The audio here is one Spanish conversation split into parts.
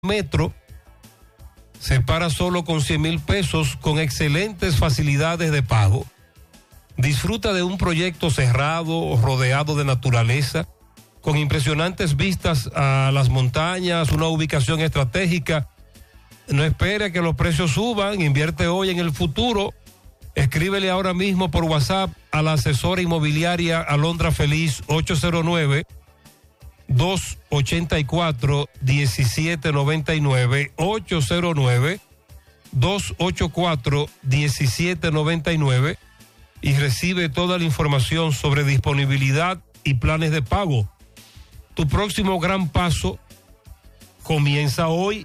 Metro se para solo con 100,000 pesos con excelentes facilidades de pago. Disfruta de un proyecto cerrado, rodeado de naturaleza, con impresionantes vistas a las montañas, una ubicación estratégica. No espere que los precios suban, invierte hoy en el futuro. Escríbele ahora mismo por WhatsApp a la asesora inmobiliaria Alondra Feliz, 809-284-1799, 809-284-1799, y recibe toda la información sobre disponibilidad y planes de pago. Tu próximo gran paso comienza hoy.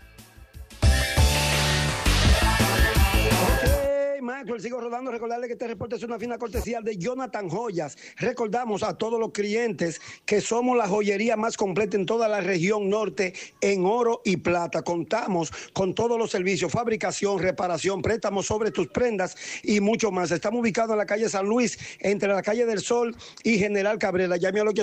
Sigo rodando. Recordarle que este reporte es una fina cortesía de Jonathan Joyas. Recordamos a todos los clientes que somos la joyería más completa en toda la región norte en oro y plata. Contamos con todos los servicios: fabricación, reparación, préstamos sobre tus prendas y mucho más. Estamos ubicados en la calle San Luis, entre la calle del Sol y General Cabrera. Llame al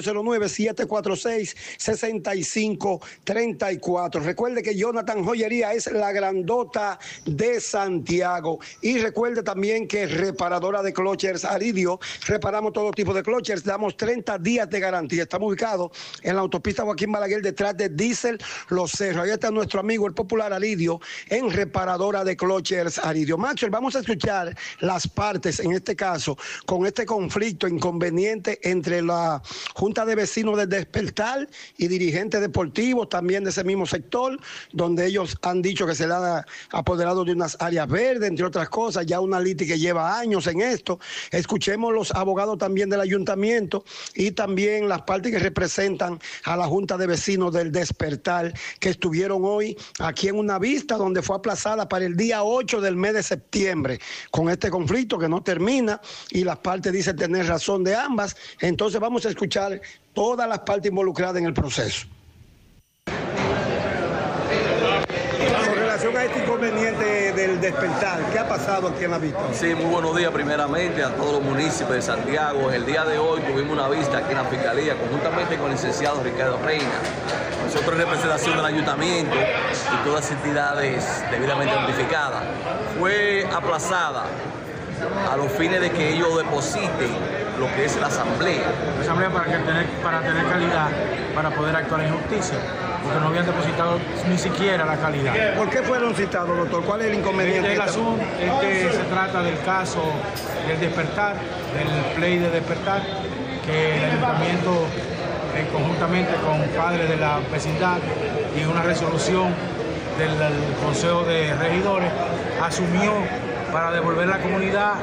809-746-6534. Recuerde que Jonathan Joyería es la grandota de Santiago. Y recuerde también que Reparadora de Clochers Aridio, reparamos todo tipo de clochers, damos 30 días de garantía. Estamos ubicados en la autopista Joaquín Balaguer, detrás de Diesel Los Cerros. Ahí está nuestro amigo el popular Aridio en Reparadora de Clochers Aridio. Maxwell, vamos a escuchar las partes, en este caso, con este conflicto inconveniente entre la Junta de Vecinos del Despertar y dirigentes deportivos también de ese mismo sector, donde ellos han dicho que se le han apoderado de unas áreas verdes, entre otras cosas, ya una lista que lleva años en esto. Escuchemos los abogados también del ayuntamiento y también las partes que representan a la Junta de Vecinos del Despertar, que estuvieron hoy aquí en una vista donde fue aplazada para el día 8 del mes de septiembre, con este conflicto que no termina, y las partes dicen tener razón de ambas. Entonces vamos a escuchar todas las partes involucradas en el proceso. Con relación a este inconveniente del Despertar, ¿qué ha pasado aquí en la vista? Sí, muy buenos días primeramente a todos los municipios de Santiago. El día de hoy tuvimos una vista aquí en la Fiscalía conjuntamente con el licenciado Ricardo Reina. Nosotros en representación del ayuntamiento y todas las entidades debidamente notificadas. Fue aplazada a los fines de que ellos depositen lo que es la asamblea. La asamblea para tener calidad, para poder actuar en justicia, porque no habían depositado ni siquiera la calidad. ¿Por qué fueron citados, doctor? ¿Cuál es el inconveniente? El asunto es que se trata del caso del Despertar, del play de Despertar, que el ayuntamiento, conjuntamente con padres de la vecindad y una resolución del Consejo de Regidores, asumió para devolver a la comunidad,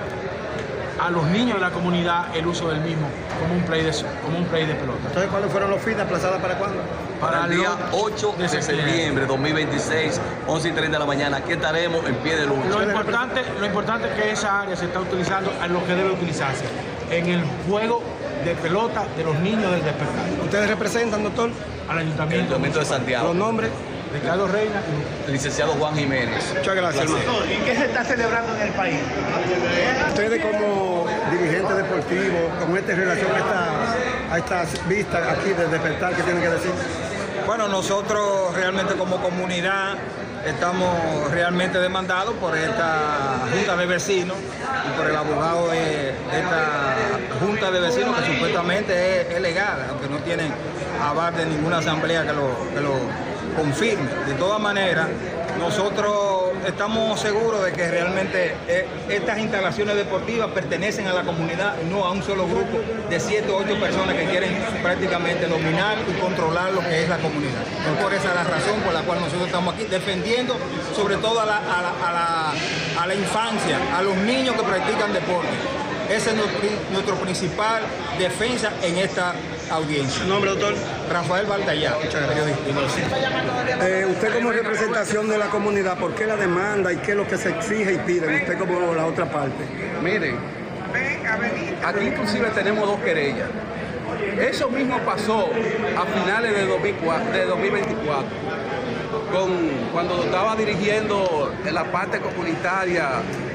a los niños de la comunidad, el uso del mismo como un play de pelota. Entonces, ¿cuáles fueron los fines? ¿Aplazadas para cuándo? Para el día 8 de septiembre de 2026, 11:30 de la mañana. Aquí estaremos en pie de lucha. Lo importante es que esa área se está utilizando en lo que debe utilizarse, en el juego de pelota de los niños del Despertar. ¿Ustedes representan, doctor? Al ayuntamiento de Santiago. ¿Los nombres? Ricardo Reina. El licenciado Juan Jiménez. Muchas gracias, hermano. ¿Y qué se está celebrando en el país? Ustedes como dirigentes deportivos, con esta relación a estas vistas aquí del Despertar, ¿qué tienen que decir? Bueno, nosotros realmente como comunidad estamos realmente demandados por esta Junta de Vecinos y por el abogado de esta Junta de Vecinos, que supuestamente es legal, aunque no tienen aval de ninguna asamblea que lo confirme. De todas maneras, nosotros estamos seguros de que realmente estas instalaciones deportivas pertenecen a la comunidad y no a un solo grupo de 7 o 8 personas que quieren prácticamente dominar y controlar lo que es la comunidad. Es por esa la razón por la cual nosotros estamos aquí defendiendo sobre todo a la infancia, a los niños que practican deporte. Esa es nuestra principal defensa en esta audiencia. ¿Su nombre, doctor? Rafael Baltayá, periodista. Usted como representación de la comunidad, ¿por qué la demanda y qué es lo que se exige y pide? Usted como la otra parte. Miren, aquí inclusive tenemos 2 querellas. Eso mismo pasó a finales de 2024, cuando estaba dirigiendo en la parte comunitaria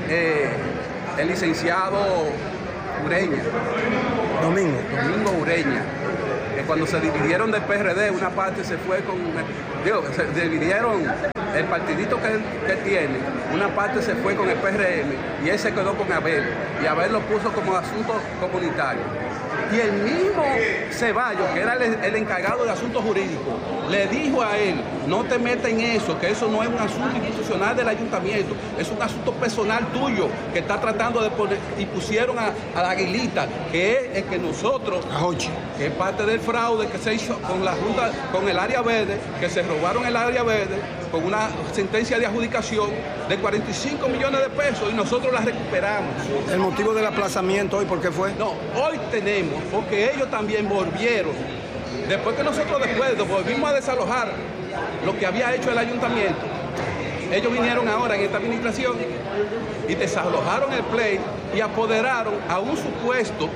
el licenciado Ureña. Domingo Ureña. cuando se dividieron del PRD, una parte se fue con... se dividieron el partidito que él tiene, una parte se fue con el PRM y él se quedó con Abel. Y Abel lo puso como asunto comunitario. Y el mismo Ceballos, que era el encargado de asuntos jurídicos, le dijo a él, no te metas en eso, que eso no es un asunto institucional del ayuntamiento, es un asunto personal tuyo, que está tratando de poner, y pusieron a la Aguilita, que es el que nosotros, que es parte del fraude que se hizo con la Junta, con el área verde, que se robaron el área verde, con una sentencia de adjudicación de 45 millones de pesos, y nosotros la recuperamos. ¿El motivo del aplazamiento hoy por qué fue? No, hoy tenemos, porque ellos también volvieron, después que nosotros volvimos a desalojar lo que había hecho el ayuntamiento, ellos vinieron ahora en esta administración y desalojaron el play y apoderaron a un supuesto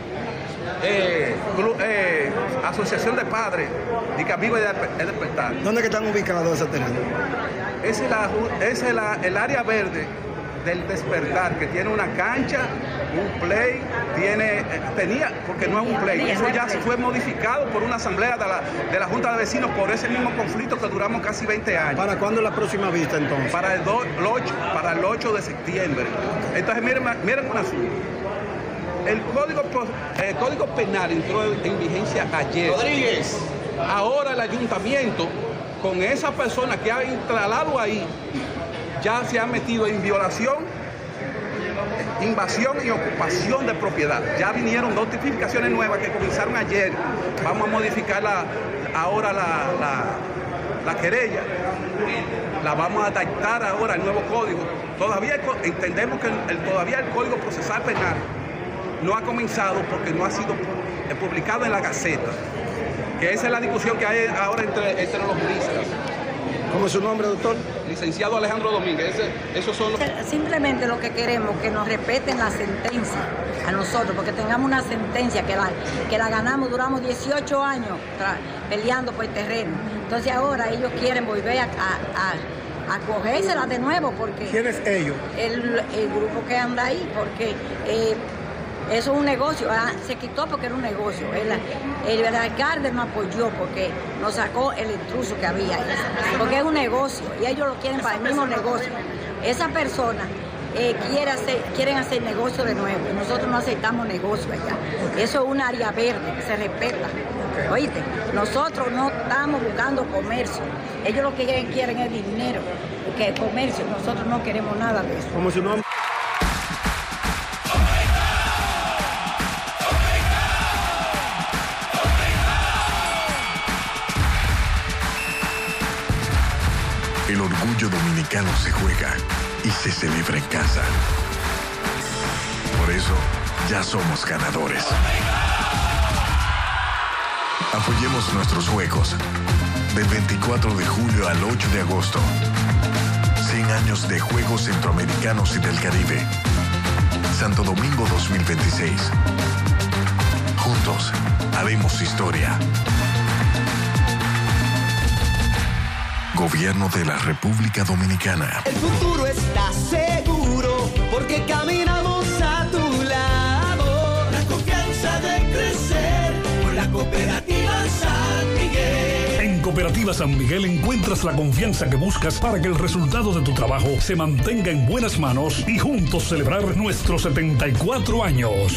asociación de padres de Camino y el Despertar. ¿Dónde que están ubicados esos terrenos? Es el área verde del Despertar, que tiene una cancha, un play, tenía, porque no es un play, eso ya se fue modificado por una asamblea de la Junta de Vecinos por ese mismo conflicto que duramos casi 20 años. ¿Para cuándo la próxima vista entonces? Para el 8 de septiembre. Entonces miren un asunto. El Código Penal entró en vigencia ayer. Rodríguez. Ahora el ayuntamiento, con esa persona que ha instalado ahí, ya se ha metido en violación, invasión y ocupación de propiedad. Ya vinieron 2 tipificaciones nuevas que comenzaron ayer. Vamos a modificar ahora la querella. La vamos a adaptar ahora al nuevo código. Todavía entendemos que todavía el Código Procesal Penal no ha comenzado porque no ha sido publicado en la Gaceta, que esa es la discusión que hay ahora entre los juristas. ¿Cómo es su nombre, doctor? Licenciado Alejandro Domínguez. Esos son los... Simplemente lo que queremos es que nos respeten la sentencia a nosotros, porque tengamos una sentencia que la ganamos, duramos 18 años peleando por el terreno. Entonces ahora ellos quieren volver a cogérsela de nuevo, porque... ¿Quién es ellos? El grupo que anda ahí, porque... eso es un negocio, se quitó porque era un negocio. El alcalde nos apoyó porque nos sacó el intruso que había ahí, porque es un negocio y ellos lo quieren para el mismo negocio. Esa persona quieren hacer negocio de nuevo y nosotros no aceptamos negocio allá. Eso es un área verde que se respeta. Oíste, nosotros no estamos buscando comercio. Ellos lo que quieren es dinero, que comercio. Nosotros no queremos nada de eso. ¿Cómo es su nombre? El orgullo dominicano se juega y se celebra en casa. Por eso, ya somos ganadores. Apoyemos nuestros juegos. Del 24 de julio al 8 de agosto. 100 años de Juegos Centroamericanos y del Caribe. Santo Domingo 2026. Juntos, haremos historia. Gobierno de la República Dominicana. El futuro está seguro porque caminamos a tu lado. La confianza de crecer con la Cooperativa San Miguel. En Cooperativa San Miguel encuentras la confianza que buscas para que el resultado de tu trabajo se mantenga en buenas manos y juntos celebrar nuestros 74 años.